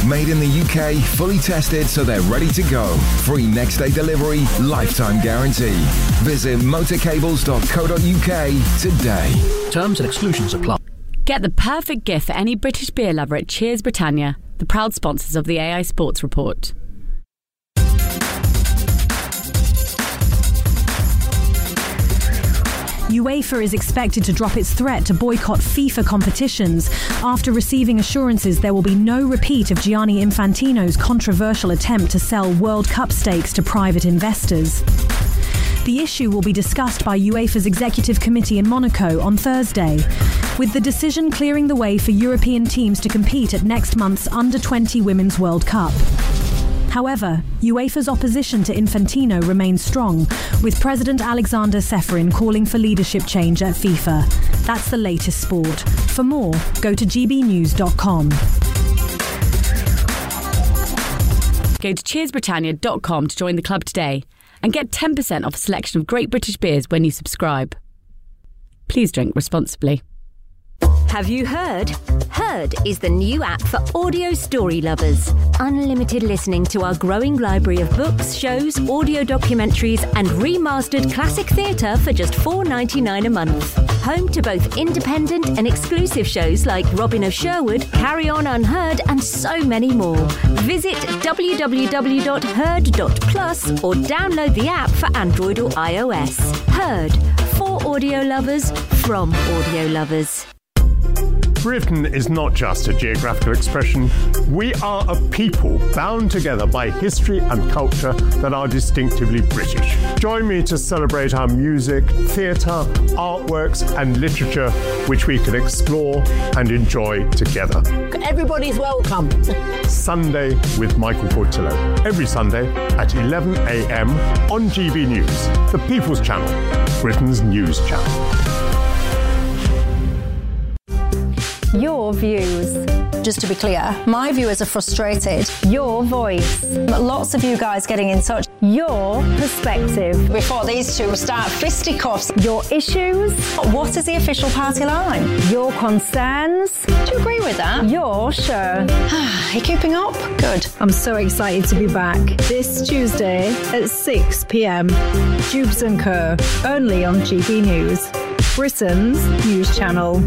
Made in the UK, fully tested so they're ready to go. Free next day delivery, lifetime guarantee. Visit motorcables.co.uk today. Terms and exclusions apply. Get the perfect gift for any British beer lover at Cheers Britannia, the proud sponsors of the AI Sports Report. UEFA is expected to drop its threat to boycott FIFA competitions after receiving assurances there will be no repeat of Gianni Infantino's controversial attempt to sell World Cup stakes to private investors. The issue will be discussed by UEFA's Executive Committee in Monaco on Thursday, with the decision clearing the way for European teams to compete at next month's Under-20 Women's World Cup. However, UEFA's opposition to Infantino remains strong, with President Alexander Ceferin calling for leadership change at FIFA. That's the latest sport. For more, go to gbnews.com. Go to cheersbritannia.com to join the club today and get 10% off a selection of great British beers when you subscribe. Please drink responsibly. Have you heard? Heard is the new app for audio story lovers. Unlimited listening to our growing library of books, shows, audio documentaries and remastered classic theatre for just $4.99 a month. Home to both independent and exclusive shows like Robin of Sherwood, Carry On Unheard and so many more. Visit www.heard.plus or download the app for Android or iOS. Heard, for audio lovers, from audio lovers. Britain is not just a geographical expression. We are a people bound together by history and culture that are distinctively British. Join me to celebrate our music, theatre, artworks and literature, which we can explore and enjoy together. Everybody's welcome. Sunday with Michael Portillo. Every Sunday at 11 a.m. on GB News, the People's Channel, Britain's news channel. Your views. Just to be clear, my viewers are frustrated. Your voice. Lots of you guys getting in touch. Your perspective. Before these two start fisticuffs. Your issues. What is the official party line? Your concerns. Do you agree with that? Your show. Are you keeping up? Good. I'm so excited to be back this Tuesday at 6 p.m. Jubes & Co. Only on GB News, Britain's news channel.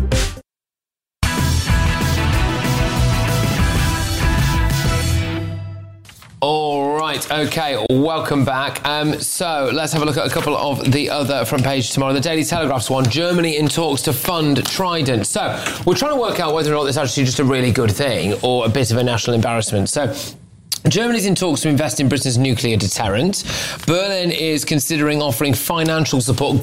All right, okay, welcome back. So let's have a look at a couple of the other front page tomorrow. The Daily Telegraph's one, Germany in talks to fund Trident. So we're trying to work out whether or not this is actually just a really good thing or a bit of a national embarrassment. So Germany's in talks to invest in Britain's nuclear deterrent. Berlin is considering offering financial support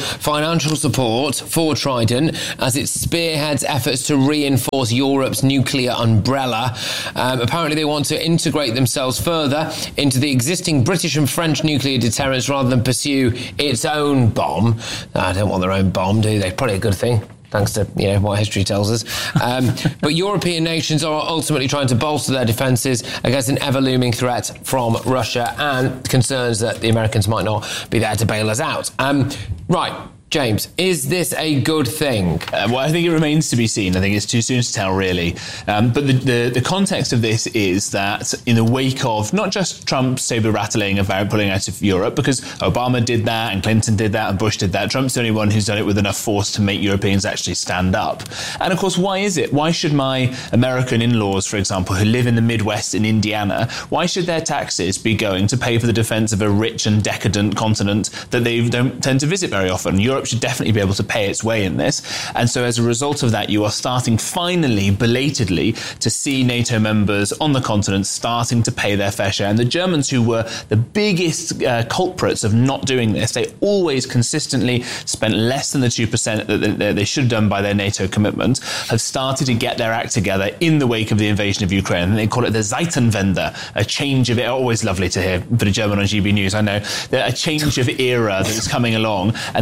for Trident as it spearheads efforts to reinforce Europe's nuclear umbrella. Apparently they want to integrate themselves further into the existing British and French nuclear deterrents rather than pursue its own bomb. I don't want their own bomb, do they? Probably a good thing, thanks to what history tells us. But European nations are ultimately trying to bolster their defences against an ever-looming threat from Russia and concerns that the Americans might not be there to bail us out. Right, James, is this a good thing? Well, I think it remains to be seen. I think it's too soon to tell, really. But the context of this is that in the wake of not just Trump's saber rattling about pulling out of Europe, because Obama did that and Clinton did that and Bush did that, Trump's the only one who's done it with enough force to make Europeans actually stand up. And of course, why is it? Why should my American in-laws, for example, who live in the Midwest in Indiana, why should their taxes be going to pay for the defence of a rich and decadent continent that they don't tend to visit very often? Europe should definitely be able to pay its way in this. And so as a result of that, you are starting finally, belatedly, to see NATO members on the continent starting to pay their fair share. And the Germans, who were the biggest culprits of not doing this, they always consistently spent less than the 2% that they should have done by their NATO commitment, have started to get their act together in the wake of the invasion of Ukraine. And they call it the Zeitenwende, a change of it. Always lovely to hear for the German on GB News, I know. A change of era that is coming along. And that means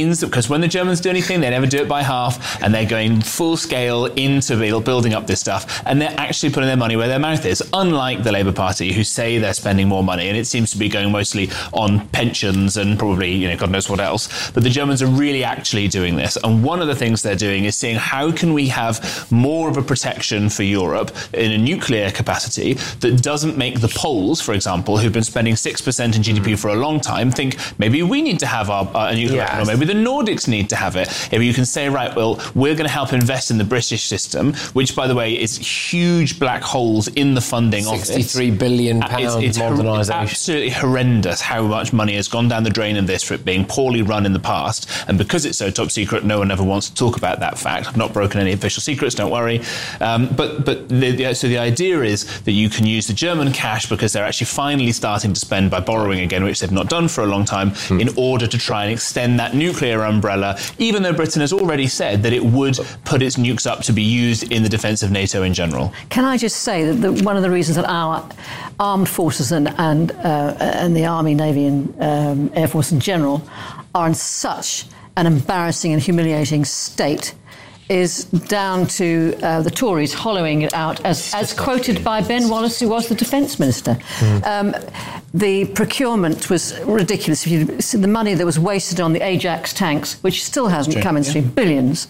means that because when the Germans do anything, they never do it by half, and they're going full scale into building up this stuff, and they're actually putting their money where their mouth is, unlike the Labour Party, who say they're spending more money, and it seems to be going mostly on pensions and probably, God knows what else. But the Germans are really actually doing this, and one of the things they're doing is seeing how can we have more of a protection for Europe in a nuclear capacity that doesn't make the Poles, for example, who've been spending 6% in GDP for a long time, think maybe we need to have a nuclear weapon, or maybe the Nordics need to have it. If you can say, right, well, we're going to help invest in the British system, which, by the way, is huge black holes in the funding of it. £63 billion It's modernisation. Absolutely horrendous how much money has gone down the drain in this for it being poorly run in the past. And because it's so top secret, no one ever wants to talk about that fact. I've not broken any official secrets, don't worry. So the idea is that you can use the German cash, because they're actually finally starting to spend by borrowing again, which they've not done for a long time, in order to try and extend that nuclear umbrella, even though Britain has already said that it would put its nukes up to be used in the defence of NATO in general. Can I just say that one of the reasons that our armed forces and the Army, Navy and Air Force in general are in such an embarrassing and humiliating state is down to the Tories hollowing it out, as quoted by Ben Wallace, who was the Defence Minister. The procurement was ridiculous. The money that was wasted on the Ajax tanks, which still hasn't come in stream, billions.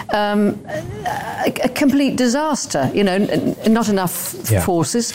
A complete disaster, not enough forces.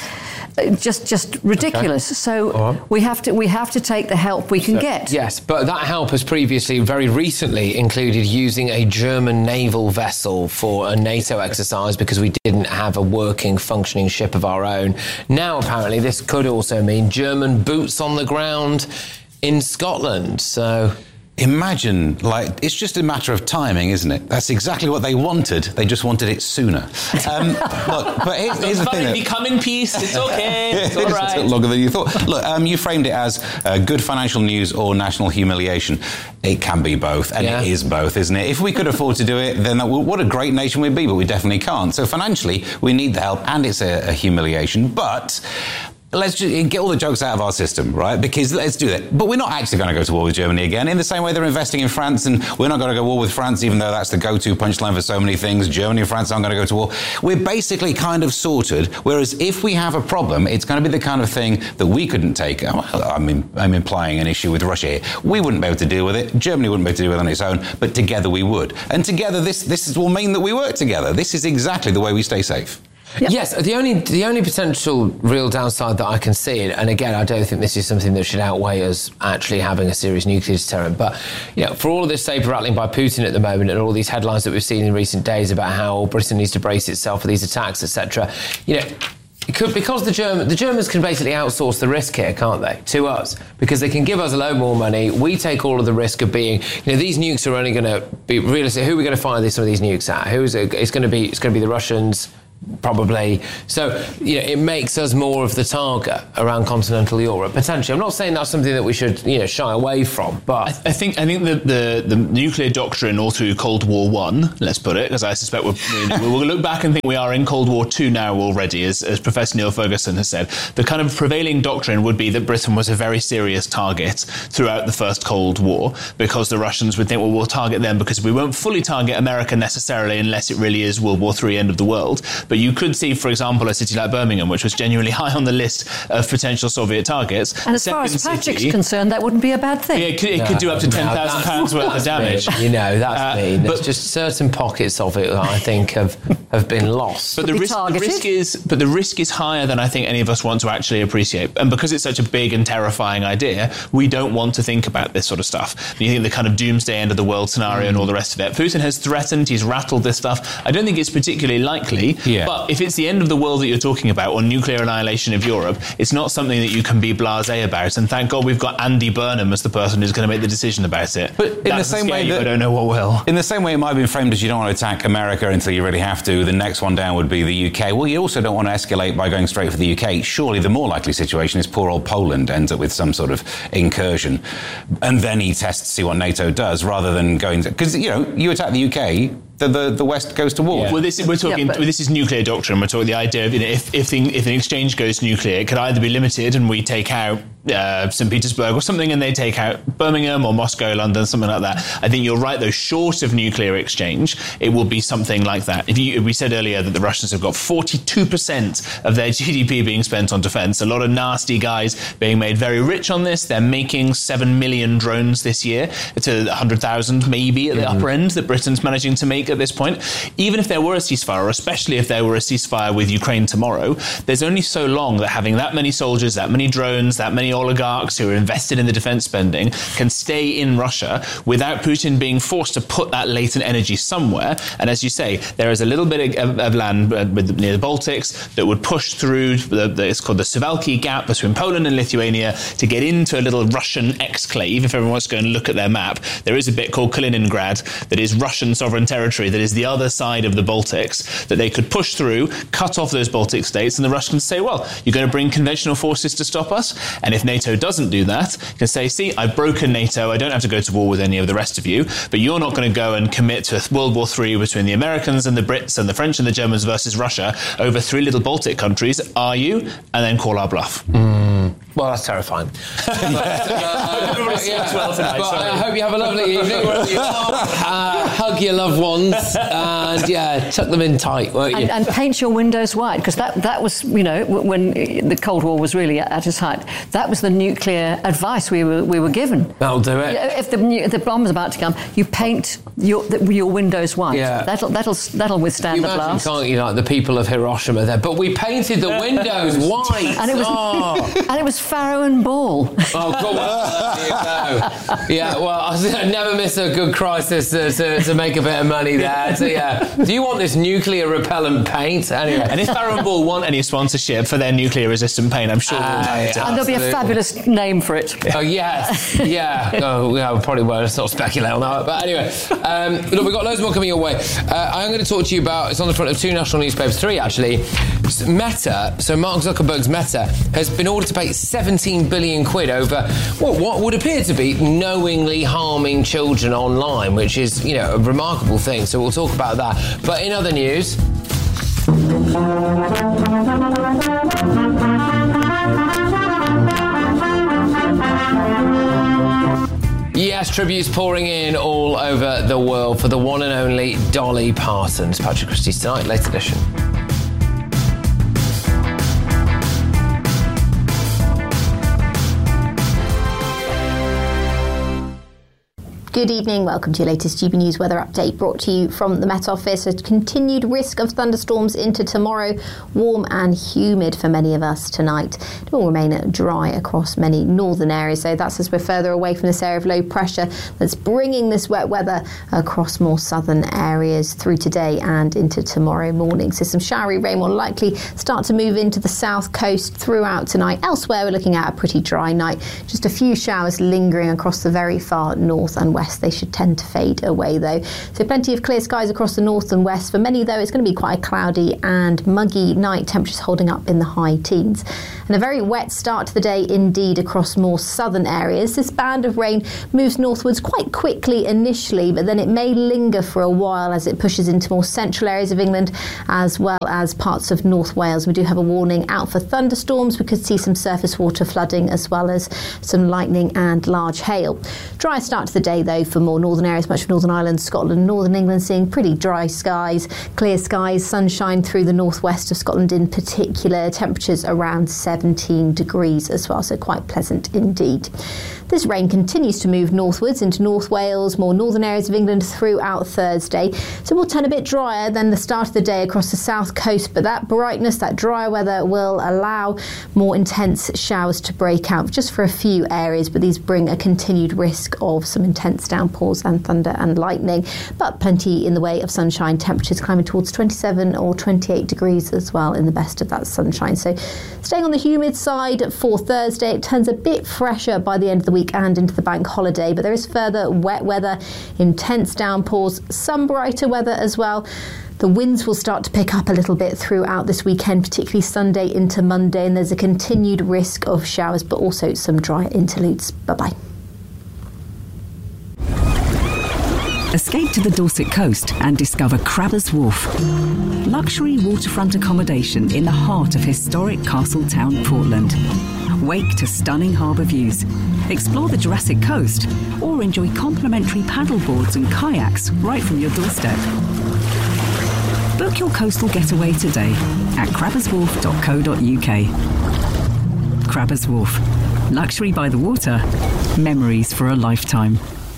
Just ridiculous. Okay. So we have to take the help we can get. Yes, but that help has previously, very recently, included using a German naval vessel for a NATO exercise because we didn't have a working, functioning ship of our own. Now, apparently, this could also mean German boots on the ground in Scotland. So imagine, it's just a matter of timing, isn't it? That's exactly what they wanted. They just wanted it sooner. Look, but here's the thing. We come in peace. It's okay. It's all right. It took longer than you thought. Look, you framed it as good financial news or national humiliation. It can be both, and it is both, isn't it? If we could afford to do it, then what a great nation we'd be, but we definitely can't. So financially, we need the help, and it's a humiliation. But let's just get all the jokes out of our system, right? Because let's do that. But we're not actually going to go to war with Germany again. In the same way they're investing in France, and we're not going to go to war with France, even though that's the go-to punchline for so many things. Germany and France aren't going to go to war. We're basically kind of sorted. Whereas if we have a problem, it's going to be the kind of thing that we couldn't take. I'm implying an issue with Russia here. We wouldn't be able to deal with it. Germany wouldn't be able to deal with it on its own. But together we would. And together this will mean that we work together. This is exactly the way we stay safe. Yep. Yes, the only potential real downside that I can see, and again, I don't think this is something that should outweigh us actually having a serious nuclear deterrent, but for all of this saber rattling by Putin at the moment, and all these headlines that we've seen in recent days about how Britain needs to brace itself for these attacks, etc., because the Germans can basically outsource the risk here, can't they, to us? Because they can give us a load more money. We take all of the risk of being, these nukes are only going to be realistic. Who are we going to fire some of these nukes at? It's going to be the Russians, probably. So, it makes us more of the target around continental Europe, potentially. I'm not saying that's something that we should, shy away from, but I think the nuclear doctrine all through Cold War I, let's put it, because I suspect we'll look back and think we are in Cold War II now already, as Professor Neil Ferguson has said. The kind of prevailing doctrine would be that Britain was a very serious target throughout the First Cold War, because the Russians would think, well, we'll target them because we won't fully target America necessarily unless it really is World War III, end of the world. But you could see, for example, a city like Birmingham, which was genuinely high on the list of potential Soviet targets. And as far as Patrick's concerned, that wouldn't be a bad thing. Yeah, it could do up to £10,000 worth of damage. That's mean. But just certain pockets of it, I think, have been lost. But the risk is higher than I think any of us want to actually appreciate. And because it's such a big and terrifying idea, we don't want to think about this sort of stuff. You think the kind of doomsday end of the world scenario and all the rest of it. Putin has threatened, he's rattled this stuff. I don't think it's particularly likely. Yeah. But if it's the end of the world that you're talking about, or nuclear annihilation of Europe, it's not something that you can be blasé about. And thank God we've got Andy Burnham as the person who's going to make the decision about it. But in the same way, I don't know what will. In the same way, it might have been framed as you don't want to attack America until you really have to. The next one down would be the UK. Well, you also don't want to escalate by going straight for the UK. Surely the more likely situation is poor old Poland ends up with some sort of incursion, and then he tests to see what NATO does, rather than going because you attack the UK. the West goes to war. Well, this is nuclear doctrine. We're talking the idea of if an exchange goes nuclear, it could either be limited and we take out St. Petersburg or something, and they take out Birmingham or Moscow, London, something like that. I think you're right, though, short of nuclear exchange, it will be something like that. We said earlier that the Russians have got 42% of their GDP being spent on defence. A lot of nasty guys being made very rich on this. They're making 7 million drones this year to 100,000 maybe at the upper end that Britain's managing to make at this point. Even if there were a ceasefire, or especially if there were a ceasefire with Ukraine tomorrow, there's only so long that having that many soldiers, that many drones, that many oligarchs who are invested in the defence spending can stay in Russia without Putin being forced to put that latent energy somewhere. And as you say, there is a little bit of land near the Baltics that would push through it's called the Suwalki Gap between Poland and Lithuania to get into a little Russian exclave. If everyone wants to go and look at their map, there is a bit called Kaliningrad that is Russian sovereign territory that is the other side of the Baltics that they could push through, cut off those Baltic states, and the Russians say, well, you're going to bring conventional forces to stop us? And if NATO doesn't do that, you can say, see, I've broken NATO, I don't have to go to war with any of the rest of you, but you're not going to go and commit to a World War III between the Americans and the Brits and the French and the Germans versus Russia over 3 little Baltic countries, are you? And then call our bluff. Well, that's terrifying. I hope you have a lovely evening. Hug your loved ones and tuck them in tight, won't you? And paint your windows white, because that was, when the Cold War was really at its height, that was the nuclear advice we were given. That'll do it. If the bomb's about to come, you paint your windows white. Yeah. That'll withstand the blast. Can't you, like the people of Hiroshima there? But we painted the windows white. And it was Farrow and Ball. Oh, God. There you go. Yeah, well, I never miss a good crisis to make a bit of money there. So, do you want this nuclear repellent paint? Anyway. And if Farrow and Ball want any sponsorship for their nuclear resistant paint, I'm sure we'll and there'll be a fabulous name for it. Oh, yes. Yeah. Oh, yeah, probably won't sort of speculate on that. But anyway, look, we've got loads more coming your way. I'm going to talk to you about, it's on the front of 2 national newspapers, 3 actually. Meta, so Mark Zuckerberg's Meta, has been ordered to pay 17 billion quid over what would appear to be knowingly harming children online, which is, a remarkable thing. So we'll talk about that. But in other news... Yes, tributes pouring in all over the world for the one and only Dolly Parton. Patrick Christie's Tonight, late edition. Good evening, welcome to your latest GB News weather update brought to you from the Met Office. A continued risk of thunderstorms into tomorrow, warm and humid for many of us tonight. It will remain dry across many northern areas, so that's as we're further away from this area of low pressure that's bringing this wet weather across more southern areas through today and into tomorrow morning. So some showery rain will likely start to move into the south coast throughout tonight. Elsewhere, we're looking at a pretty dry night. Just a few showers lingering across the very far north and west. They should tend to fade away though. So plenty of clear skies across the north and west. For many though, it's going to be quite a cloudy and muggy night, temperatures holding up in the high teens. And a very wet start to the day indeed across more southern areas. This band of rain moves northwards quite quickly initially, but then it may linger for a while as it pushes into more central areas of England as well as parts of North Wales. We do have a warning out for thunderstorms. We could see some surface water flooding as well as some lightning and large hail. Dry start to the day though for more northern areas, much of Northern Ireland, Scotland, Northern England seeing pretty dry skies, clear skies, sunshine through the northwest of Scotland in particular, temperatures around 17 degrees as well, so quite pleasant indeed. This rain continues to move northwards into North Wales, more northern areas of England throughout Thursday, so we'll turn a bit drier than the start of the day across the south coast, but that brightness, that drier weather will allow more intense showers to break out just for a few areas, but these bring a continued risk of some intense downpours and thunder and lightning, but plenty in the way of sunshine, temperatures climbing towards 27 or 28 degrees as well in the best of that sunshine. So staying on the humid side for Thursday, it turns a bit fresher by the end of the week and into the bank holiday, but there is further wet weather, intense downpours, some brighter weather as well. The winds will start to pick up a little bit throughout this weekend, particularly Sunday into Monday, and there's a continued risk of showers, but also some dry interludes. Bye-bye. Escape to the Dorset coast and discover Crabbers Wharf. Luxury waterfront accommodation in the heart of historic Castletown, Portland. Wake to stunning harbour views. Explore the Jurassic Coast or enjoy complimentary paddleboards and kayaks right from your doorstep. Book your coastal getaway today at crabberswharf.co.uk. Crabbers Wharf. Luxury by the water. Memories for a lifetime.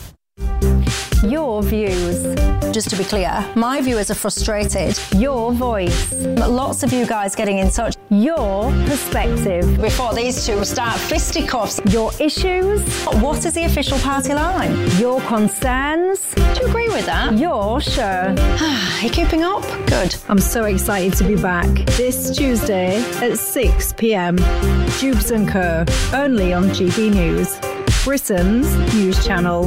Your views. Just to be clear, my viewers are frustrated. Your voice. Lots of you guys getting in touch. Your perspective. Before these two start fisticuffs. Your issues. What is the official party line? Your concerns. Do you agree with that? Your show. Are you keeping up? Good. I'm so excited to be back this Tuesday at 6 p.m. Jubes & Co. Only on GB News, Britain's news channel.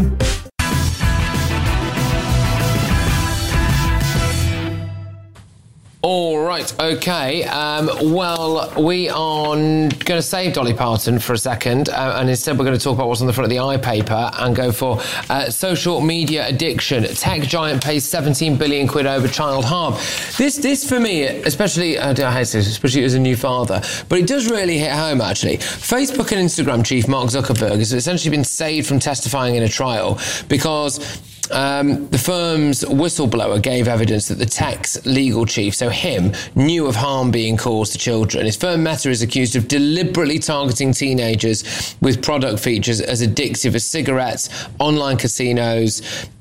All right, okay. Well, we are going to save Dolly Parton for a second, and instead we're going to talk about what's on the front of the iPaper and go for social media addiction. Tech giant pays 17 billion quid over child harm. This for me, especially, I hate this, especially as a new father, but it does really hit home, actually. Facebook and Instagram chief Mark Zuckerberg has essentially been saved from testifying in a trial because the firm's whistleblower gave evidence that the tech's legal chief, so him, knew of harm being caused to children. His firm Meta is accused of deliberately targeting teenagers with product features as addictive as cigarettes, online casinos,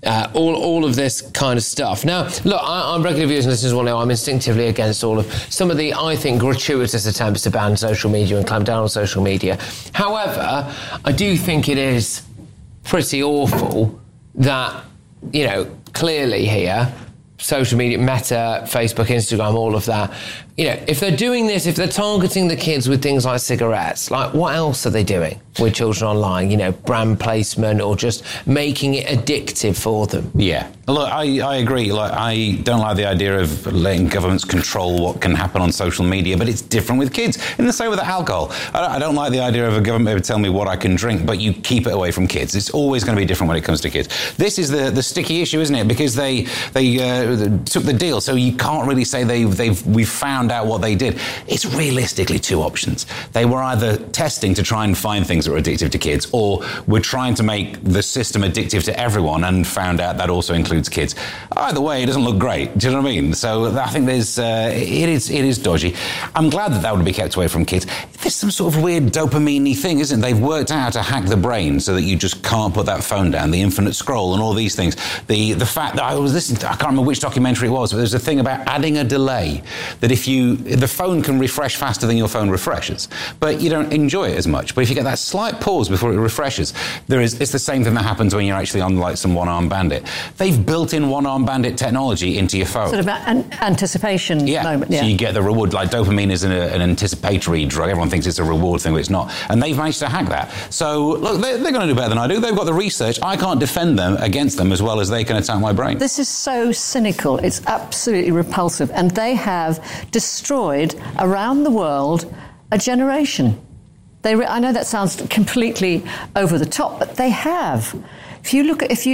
all of this kind of stuff. Now, look, I'm regular viewers and listeners will know I'm instinctively against all of some of the, I think, gratuitous attempts to ban social media and clamp down on social media. However, I do think it is pretty awful that, you know, clearly here, social media, Meta, Facebook, Instagram, all of that, you know, if they're doing this, if they're targeting the kids with things like cigarettes, like what else are they doing with children online? You know, brand placement or just making it addictive for them. Yeah. Look, I agree. Like, I don't like the idea of letting governments control what can happen on social media, but it's different with kids. In the same with alcohol. I don't like the idea of a government telling me what I can drink, but you keep it away from kids. It's always going to be different when it comes to kids. This is the sticky issue, isn't it? Because they took the deal, so you can't really say we've found out what they did. It's realistically two options. They were either testing to try and find things that were addictive to kids, or we're trying to make the system addictive to everyone and found out that also includes kids. Either way, it doesn't look great. Do you know what I mean? So I think there's it is dodgy. I'm glad that would be kept away from kids. There's some sort of weird dopamine-y thing, isn't it? They've worked out how to hack the brain so that you just can't put that phone down, the infinite scroll and all these things. The fact that I was listening to, I can't remember which documentary it was, but there's a thing about adding a delay, that if the phone can refresh faster than your phone refreshes, but you don't enjoy it as much. But if you get that slight pause before it refreshes, it's the same thing that happens when you're actually on like some one-arm bandit. They've built in one-arm bandit technology into your phone. Sort of an anticipation moment. Yeah. So you get the reward. Like dopamine is an anticipatory drug. Everyone thinks it's a reward thing, but it's not. And they've managed to hack that. So look, they're going to do better than I do. They've got the research. I can't defend them against them as well as they can attack my brain. This is so cynical. It's absolutely repulsive. And they have destroyed around the world a generation. I know that sounds completely over the top, but they have. If you look at,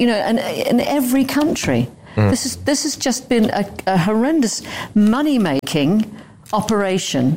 in every country, this has just been a horrendous money-making operation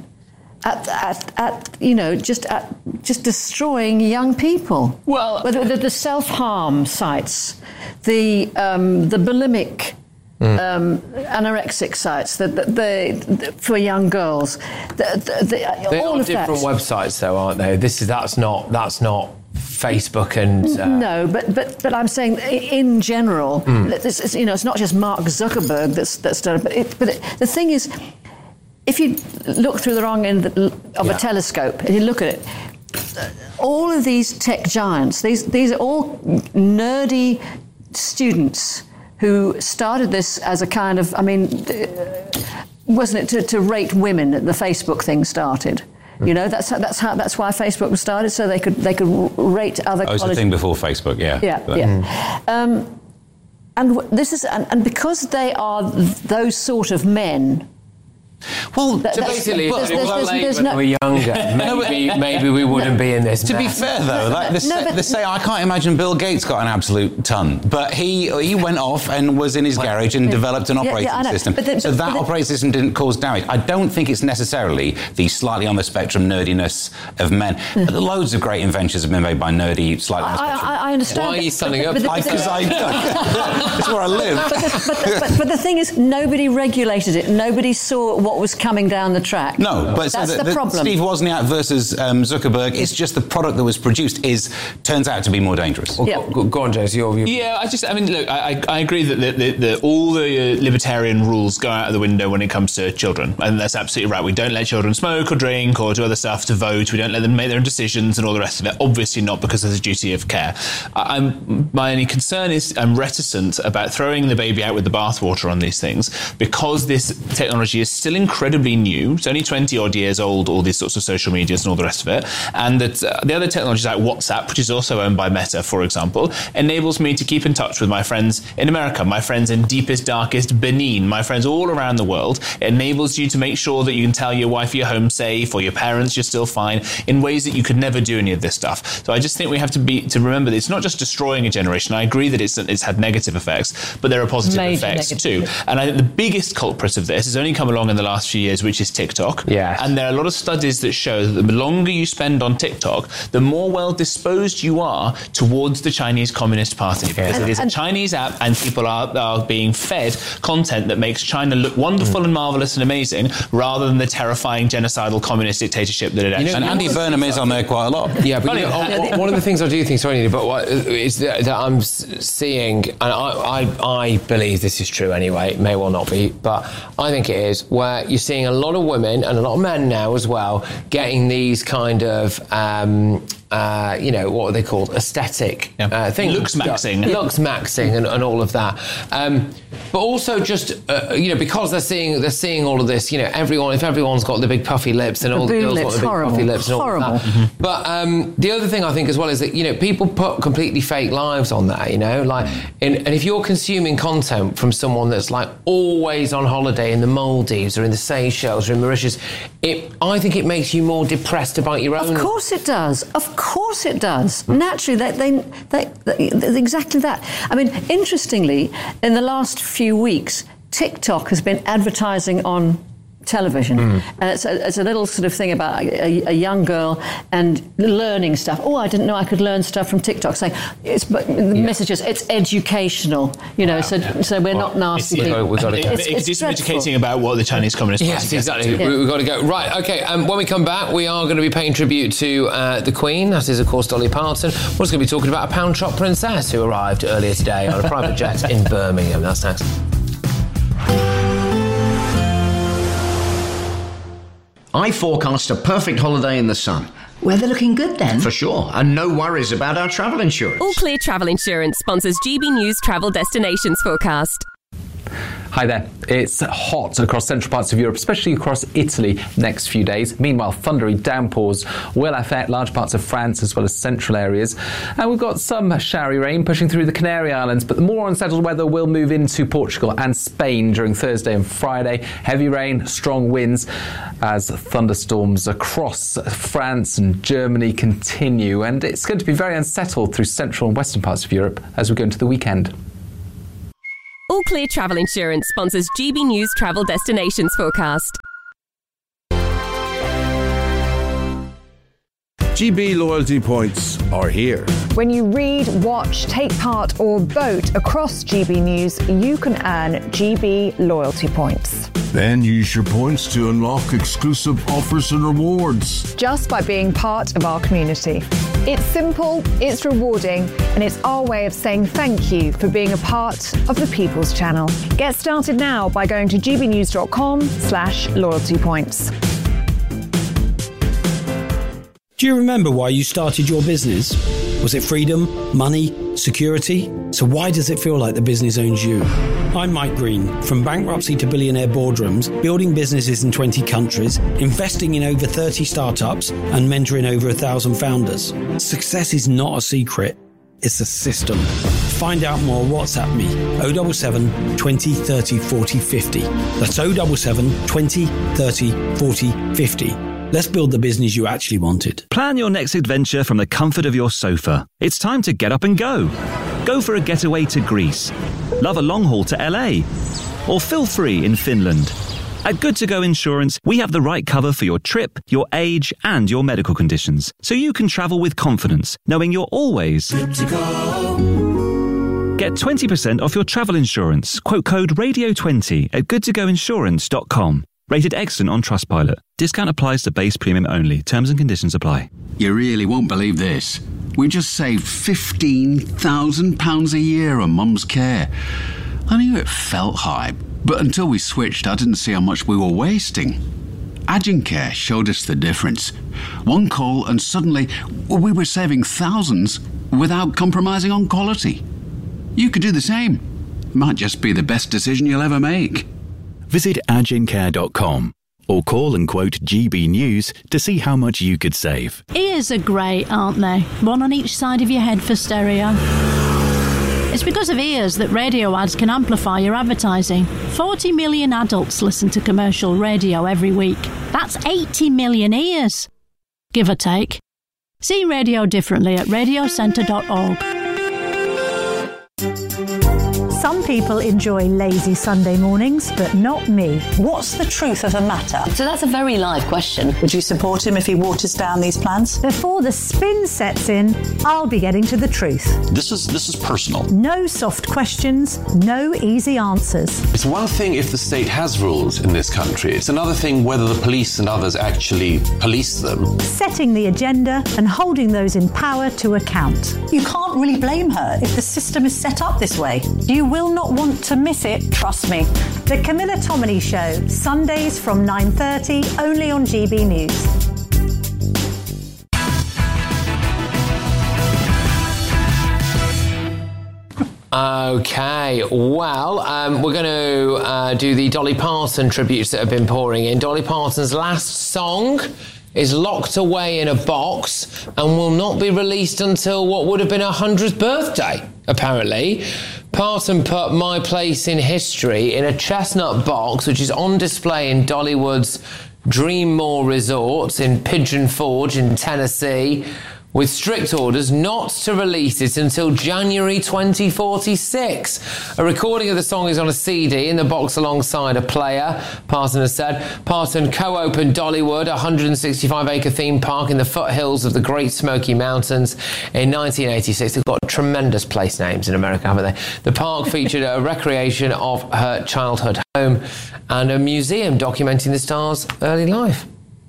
just destroying young people. Well, the self-harm sites, the bulimic. Anorexic sites for young girls. They all are of different that. websites, though, aren't they? That's not Facebook and. No, but I'm saying in general, it's not just Mark Zuckerberg that's done it. But the thing is, if you look through the wrong end of a telescope and you look at it, all of these tech giants, these are all nerdy students who started this as a kind of, wasn't it to rate women that the Facebook thing started? You know, that's why Facebook was started, so they could rate other. Oh, it's a thing before Facebook, yeah. Yeah. And this is, and because they are those sort of men, Well, basically, if it was late when we were younger, maybe we wouldn't be in this. To be fair, though, like I can't imagine Bill Gates got an absolute ton, but he went off and was in his garage and developed an operating system. So that operating system didn't cause damage. I don't think it's necessarily the slightly on the spectrum nerdiness of men. But loads of great inventions have been made by nerdy, slightly on the spectrum. I understand. Why are you standing up? Because it's where I live. But the thing is, nobody regulated it. Nobody saw what was coming down the track. No, but that's the problem. Steve Wozniak versus Zuckerberg, it's just the product that was produced turns out to be more dangerous. Well, go on, James, your view. Yeah, look, I agree that all the libertarian rules go out of the window when it comes to children, and that's absolutely right. We don't let children smoke or drink or do other stuff to vote. We don't let them make their own decisions and all the rest of it. Obviously not, because there's a duty of care. My only concern is I'm reticent about throwing the baby out with the bathwater on these things, because this technology is still incredibly new. It's only 20 odd years old, all these sorts of social medias and all the rest of it. And that the other technologies like WhatsApp, which is also owned by Meta, for example, enables me to keep in touch with my friends in America, my friends in deepest, darkest Benin, my friends all around the world. It enables you to make sure that you can tell your wife you're home safe or your parents you're still fine in ways that you could never do any of this stuff. So I just think we have to remember that it's not just destroying a generation. I agree that it's had negative effects, but there are positive effects too. And I think the biggest culprit of this has only come along in the last few years, which is TikTok. Yeah. And there are a lot of studies that show that the longer you spend on TikTok, the more well disposed you are towards the Chinese Communist Party, because it is a Chinese app and people are being fed content that makes China look wonderful and marvellous and amazing, rather than the terrifying genocidal communist dictatorship that it actually is. And Andy Burnham is on there quite a lot. Yeah, but one of the things I do think, is that I'm seeing, and I believe this is true anyway, it may well not be, but I think it is, where you're seeing a lot of women and a lot of men now as well getting these kind of what are they called? Aesthetic things. Looks maxing and all of that. But also just, because they're seeing all of this, if everyone's got the big puffy lips and all the girls got the big puffy lips and all of that. Mm-hmm. But the other thing I think as well is that, people put completely fake lives on there, and if you're consuming content from someone that's like always on holiday in the Maldives or in the Seychelles or in Mauritius, I think it makes you more depressed about your own. Of course it does. Of course it does. Naturally, they exactly that. I mean, interestingly, in the last few weeks, TikTok has been advertising on television, and it's a little sort of thing about a young girl and learning stuff. Oh, I didn't know I could learn stuff from TikTok. Saying messages, it's educational, so we're not nasty. It's just educating about what the Chinese Communist Party. Yes, exactly. We've got to go right. Okay, when we come back, we are going to be paying tribute to the Queen. That is, of course, Dolly Parton. We're also going to be talking about a pound shop princess who arrived earlier today on a private jet in Birmingham. That's next. I forecast a perfect holiday in the sun. Weather looking good then? For sure, and no worries about our travel insurance. All Clear Travel Insurance sponsors GB News Travel Destinations Forecast. Hi there. It's hot across central parts of Europe, especially across Italy next few days. Meanwhile, thundery downpours will affect large parts of France as well as central areas. And we've got some showery rain pushing through the Canary Islands, but the more unsettled weather will move into Portugal and Spain during Thursday and Friday. Heavy rain, strong winds as thunderstorms across France and Germany continue. And it's going to be very unsettled through central and western parts of Europe as we go into the weekend. All Clear Travel Insurance sponsors GB News Travel Destinations Forecast. GB loyalty points are here. When you read, watch, take part or vote across GB News, you can earn GB loyalty points. Then use your points to unlock exclusive offers and rewards. Just by being part of our community. It's simple, it's rewarding, and it's our way of saying thank you for being a part of the People's Channel. Get started now by going to gbnews.com/loyalty points. Do you remember why you started your business? Was it freedom, money, security? So why does it feel like the business owns you? I'm Mike Green. From bankruptcy to billionaire boardrooms, building businesses in 20 countries, investing in over 30 startups, and mentoring over 1,000 founders. Success is not a secret. it's a system. Find out more, WhatsApp me. 077 20 30 40 50. That's 077 20 30 40 50. Let's build the business you actually wanted. Plan your next adventure from the comfort of your sofa. It's time to get up and go. Go for a getaway to Greece. Love a long haul to LA. Or feel free in Finland. At Good To Go Insurance, we have the right cover for your trip, your age, and your medical conditions, so you can travel with confidence, knowing you're always good to go. Get 20% off your travel insurance. Quote code RADIO20 at goodtogoinsurance.com. Rated excellent on Trustpilot. Discount applies to base premium only. Terms and conditions apply. You really won't believe this. We just saved £15,000 a year on Mum's care. I knew it felt high, but until we switched, I didn't see how much we were wasting. Agincare showed us the difference. One call and suddenly we were saving thousands without compromising on quality. You could do the same. Might just be the best decision you'll ever make. Visit agincare.com or call and quote GB News to see how much you could save. Ears are great, aren't they? One on each side of your head for stereo. It's because of ears that radio ads can amplify your advertising. 40 million adults listen to commercial radio every week. That's 80 million ears, give or take. See radio differently at radiocentre.org. Some people enjoy lazy Sunday mornings, but not me. What's the truth of the matter? So that's a very live question. Would you support him if he waters down these plans? Before the spin sets in, I'll be getting to the truth. This is personal. No soft questions, no easy answers. It's one thing if the state has rules in this country. It's another thing whether the police and others actually police them. Setting the agenda and holding those in power to account. You can't really blame her if the system is set up this way. You will not want to miss it, trust me. The Camilla Tominey Show, Sundays from 9:30, only on GB News. Okay, well, we're going to do the Dolly Parton tributes that have been pouring in. Dolly Parton's last song is locked away in a box and will not be released until what would have been her 100th birthday, apparently. Parton put My Place in History in a chestnut box, which is on display in Dollywood's Dreammore Resorts in Pigeon Forge in Tennessee, with strict orders not to release it until January 2046. A recording of the song is on a CD in the box alongside a player, Parton has said. Parton co-opened Dollywood, a 165-acre theme park in the foothills of the Great Smoky Mountains in 1986. They've got tremendous place names in America, haven't they? The park featured a recreation of her childhood home and a museum documenting the star's early life.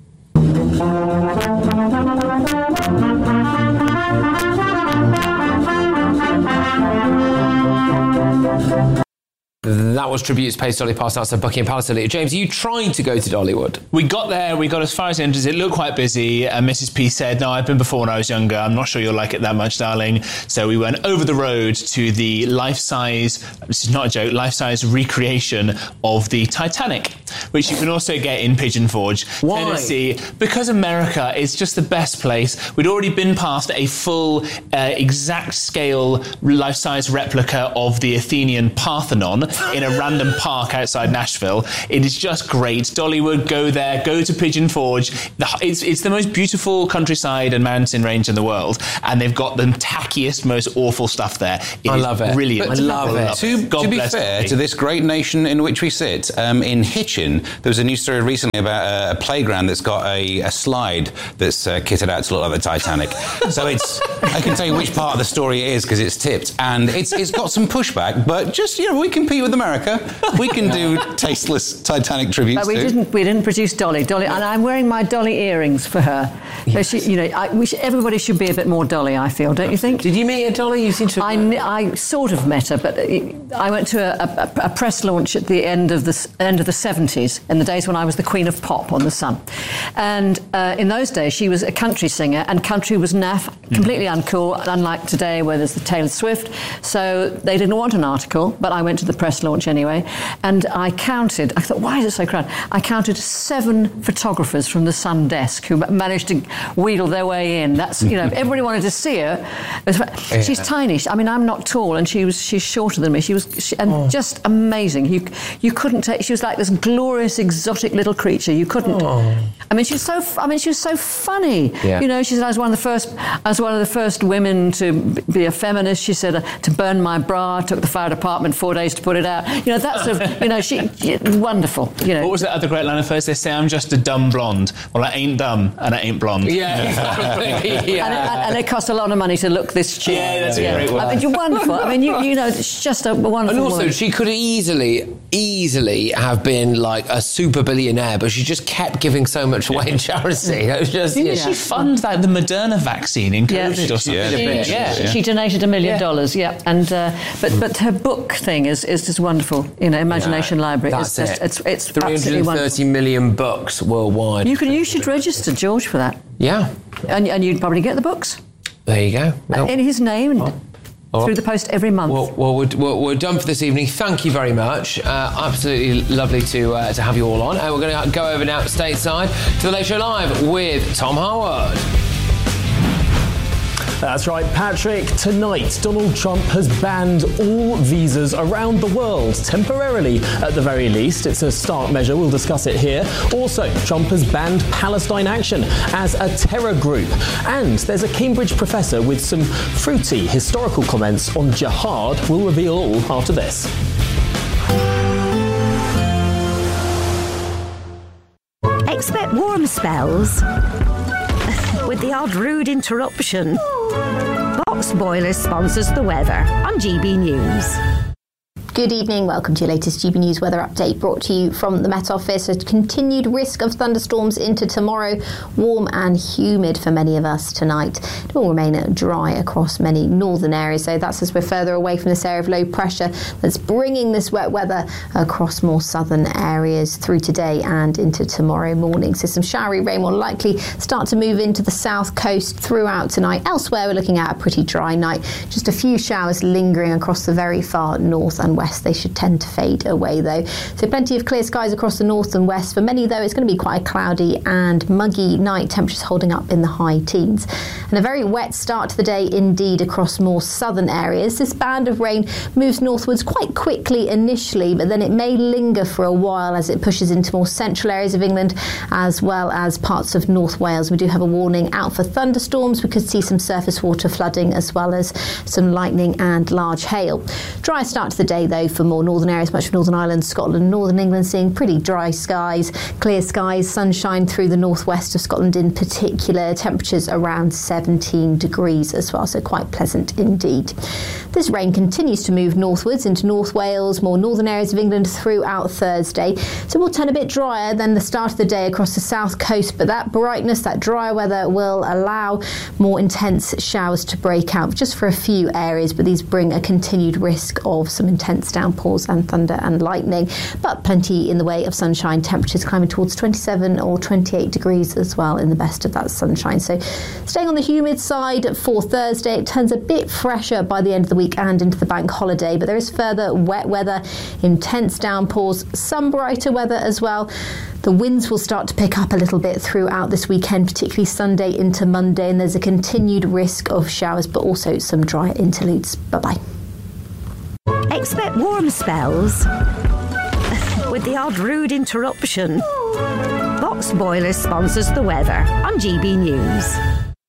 That was tributes paid to Dolly Parton outside Buckingham Palace earlier. James, are you trying to go to Dollywood? We got there, we got as far as the entrance. It looked quite busy. Mrs. P said, no, I've been before when I was younger. I'm not sure you'll like it that much, darling. So we went over the road to the life-size, this is not a joke, life-size recreation of the Titanic, which you can also get in Pigeon Forge, Tennessee. Because America is just the best place. We'd already been past a full, exact scale, life-size replica of the Athenian Parthenon in a random park outside Nashville. It is just great. Dollywood, go there, go to Pigeon Forge. It's the most beautiful countryside and mountain range in the world, and they've got the tackiest, most awful stuff there. I love it. Brilliant. I love it. To be fair to this great nation in which we sit, in Hitchin, there was a news story recently about a playground that's got a slide that's kitted out to look like the Titanic. So I can tell you which part of the story it is because it's tipped, and it's got some pushback, but just, we compete with America. We can do tasteless Titanic tributes. But we didn't produce Dolly, and I'm wearing my Dolly earrings for her. Yes. So everybody should be a bit more Dolly, I feel, don't you think? Did you meet a Dolly? You seem to. I sort of met her, but I went to a press launch at the end of the 70s, in the days when I was the Queen of Pop on The Sun, and in those days she was a country singer, and country was naff, Completely uncool, unlike today where there's the Taylor Swift. So they didn't want an article, but I went to the press launch anyway, and I thought, why is it so crowded? I counted 7 photographers from the Sun desk who managed to wheedle their way in. That's, everybody wanted to see her. She's tiny. I mean, I'm not tall, and she's shorter than me. Just amazing. You couldn't take, she was like this glorious, exotic little creature. You couldn't. I mean, she was so funny. Yeah. She said, I was one of the first women to be a feminist. She said, to burn my bra, took the fire department 4 days to put it out. That sort of, she wonderful. What was that other great line of hers? They say, I'm just a dumb blonde. Well, I ain't dumb and I ain't blonde. Yeah, exactly. And it cost a lot of money to look this cheap. Yeah, that's a great one. I mean, you're wonderful. I mean, it's just a wonderful And also, woman. she could easily have been like a super billionaire, but she just kept giving so much away in charity. It was just, Didn't she fund the Moderna vaccine in COVID or something? She donated $1 million. Yeah, and but her book thing is just wonderful. Imagination Library. That's it's 330 million books worldwide. You should register, George, for that. Yeah, and you'd probably get the books. There you go. Well, in his name. Through the post every month. Well, we're done for this evening. Thank you very much. Absolutely lovely to have you all on. And we're going to go over now stateside to the Late Show Live with Tom Harwood. That's right, Patrick. Tonight, Donald Trump has banned all visas around the world, temporarily at the very least. It's a stark measure. We'll discuss it here. Also, Trump has banned Palestine Action as a terror group. And there's a Cambridge professor with some fruity historical comments on jihad. We'll reveal all after this. Expect warm spells with the odd rude interruption. Box Boilers sponsors the weather on GB News. Good evening, welcome to your latest GB News weather update brought to you from the Met Office. A continued risk of thunderstorms into tomorrow, warm and humid for many of us tonight. It will remain dry across many northern areas, so that's as we're further away from this area of low pressure that's bringing this wet weather across more southern areas through today and into tomorrow morning. So some showery rain will likely start to move into the south coast throughout tonight. Elsewhere, we're looking at a pretty dry night. Just a few showers lingering across the very far north and west. They should tend to fade away though. So plenty of clear skies across the north and west. For many though, it's going to be quite a cloudy and muggy night, temperatures holding up in the high teens. And a very wet start to the day indeed across more southern areas. This band of rain moves northwards quite quickly initially, but then it may linger for a while as it pushes into more central areas of England as well as parts of North Wales. We do have a warning out for thunderstorms. We could see some surface water flooding as well as some lightning and large hail. Dry start to the day though for more northern areas, much of Northern Ireland, Scotland, Northern England seeing pretty dry skies, clear skies, sunshine through the northwest of Scotland in particular, temperatures around 17 degrees as well, so quite pleasant indeed. This rain continues to move northwards into North Wales, more northern areas of England throughout Thursday, so we'll turn a bit drier than the start of the day across the south coast, but that brightness, that drier weather will allow more intense showers to break out just for a few areas, but these bring a continued risk of some intense downpours and thunder and lightning, but plenty in the way of sunshine, temperatures climbing towards 27 or 28 degrees as well in the best of that sunshine. So staying on the humid side for Thursday, it turns a bit fresher by the end of the week and into the bank holiday, but there is further wet weather, intense downpours, some brighter weather as well. The winds will start to pick up a little bit throughout this weekend, particularly Sunday into Monday, and there's a continued risk of showers, but also some dry interludes. Bye-bye. Expect warm spells with the odd rude interruption. Box Boilers sponsors the weather on GB News.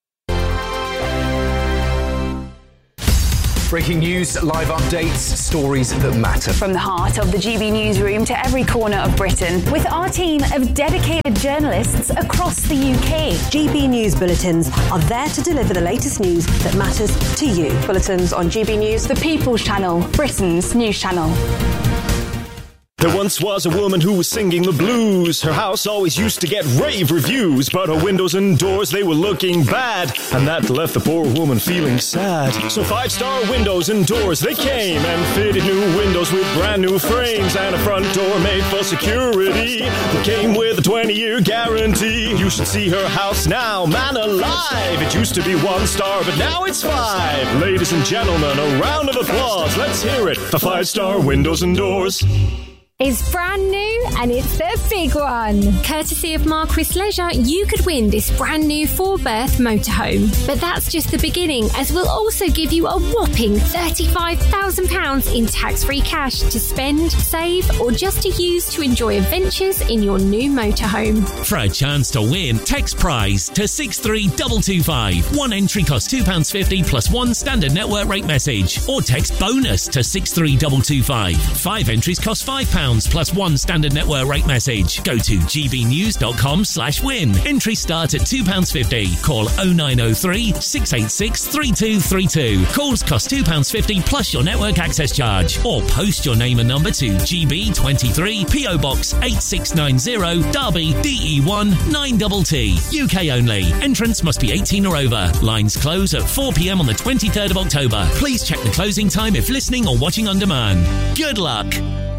Breaking news, live updates, stories that matter. From the heart of the GB newsroom to every corner of Britain, with our team of dedicated journalists across the UK. GB News bulletins are there to deliver the latest news that matters to you. Bulletins on GB News, the People's Channel, Britain's news channel. There once was a woman who was singing the blues. Her house always used to get rave reviews, but her windows and doors, they were looking bad, and that left the poor woman feeling sad. So 5-star windows and doors, they came and fitted new windows with brand new frames and a front door made for security. It came with a 20-year guarantee. You should see her house now, man alive. It used to be 1 star, but now it's 5. Ladies and gentlemen, a round of applause. Let's hear it for 5-star windows and doors. It's brand new and it's the big one. Courtesy of Marquis Leisure, you could win this brand new 4-berth motorhome. But that's just the beginning, as we'll also give you a whopping £35,000 in tax-free cash to spend, save, or just to use to enjoy adventures in your new motorhome. For a chance to win, text prize to 63225. 1 entry costs £2.50 plus 1 standard network rate message. Or text bonus to 63225. 5 entries cost £5 plus 1 standard network rate message. Go to gbnews.com/win. Entries start at £2.50. Call 0903 686 3232. Calls cost £2.50 plus your network access charge. Or post your name and number to GB23 PO Box 8690 Derby DE1 9TT. UK only. Entrance must be 18 or over. Lines close at 4 p.m. on the 23rd of October. Please check the closing time if listening or watching on demand. Good luck.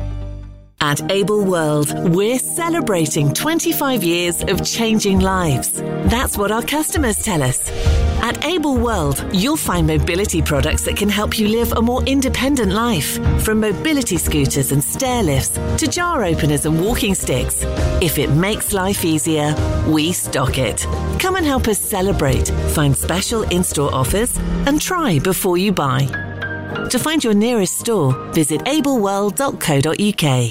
At Able World, we're celebrating 25 years of changing lives. That's what our customers tell us. At Able World, you'll find mobility products that can help you live a more independent life. From mobility scooters and stair lifts to jar openers and walking sticks. If it makes life easier, we stock it. Come and help us celebrate, find special in-store offers, and try before you buy. To find your nearest store, visit ableworld.co.uk.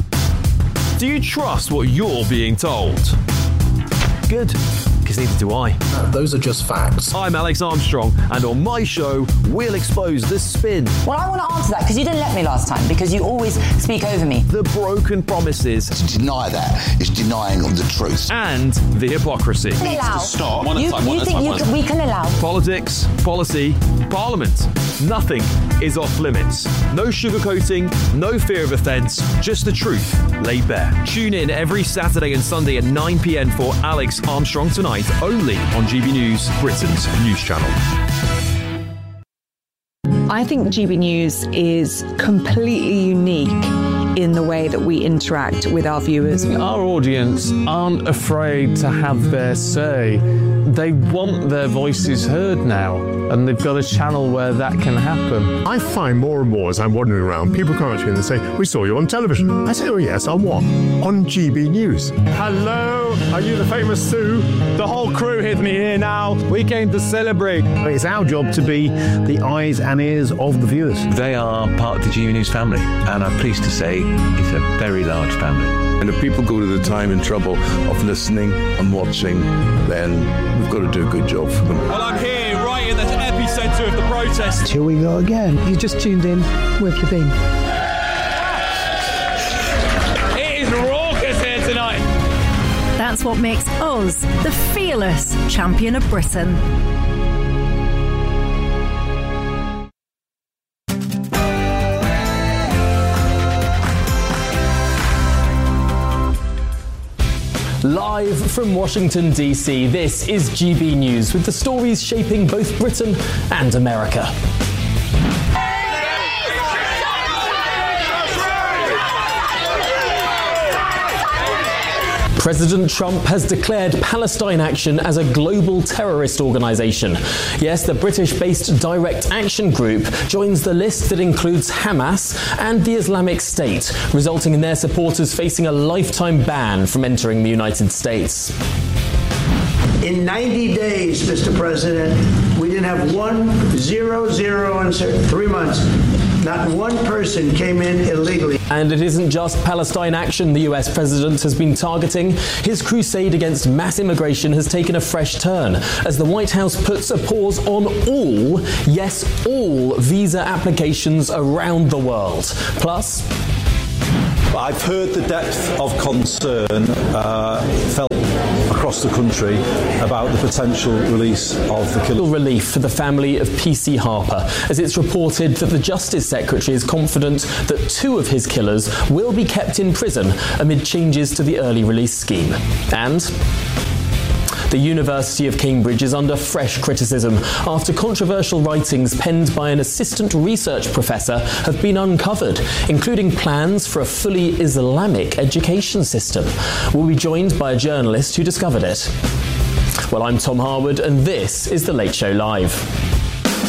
Do you trust what you're being told? Good, because neither do I. Those are just facts. I'm Alex Armstrong, and on my show, we'll expose the spin. Well, I want to answer that, because you didn't let me last time, because you always speak over me. The broken promises. To deny that is denying the truth. And the hypocrisy. It needs to stop. You think we can allow? Politics, policy, parliament. Nothing is off limits. No sugarcoating, no fear of offence, just the truth laid bare. Tune in every Saturday and Sunday at 9 p.m. for Alex Armstrong Tonight, only on GB News, Britain's news channel. I think GB News is completely unique in the way that we interact with our viewers. Our audience aren't afraid to have their say. They want their voices heard now, and they've got a channel where that can happen. I find more and more as I'm wandering around, people come up to me and they say, "We saw you on television." I say, "Oh yes, on what?" "On GB News." Hello, are you the famous Sue? The whole crew with me here now. We came to celebrate. It's our job to be the eyes and ears of the viewers. They are part of the GB News family, and I'm pleased to say it's a very large family. And if people go to the time and trouble of listening and watching, then we've got to do a good job for them. Well, I'm here right in the epicentre of the protest. Here we go again. You just tuned in. Where have you been? It is raucous here tonight. That's what makes us the fearless champion of Britain. Live from Washington, D.C., this is GB News with the stories shaping both Britain and America. President Trump has declared Palestine Action as a global terrorist organisation. Yes, the British-based Direct Action Group joins the list that includes Hamas and the Islamic State, resulting in their supporters facing a lifetime ban from entering the United States. In 90 days, Mr. President, we didn't have 100 in 3 months. Not one person came in illegally. And it isn't just Palestine Action the US president has been targeting. His crusade against mass immigration has taken a fresh turn as the White House puts a pause on all, yes, all visa applications around the world. Plus, I've heard the depth of concern felt across across the country about the potential release of the killer. Relief for the family of PC Harper, as it's reported that the Justice Secretary is confident that 2 of his killers will be kept in prison amid changes to the early release scheme. And the University of Cambridge is under fresh criticism after controversial writings penned by an assistant research professor have been uncovered, including plans for a fully Islamic education system. We'll be joined by a journalist who discovered it. Well, I'm Tom Harwood, and this is The Late Show Live.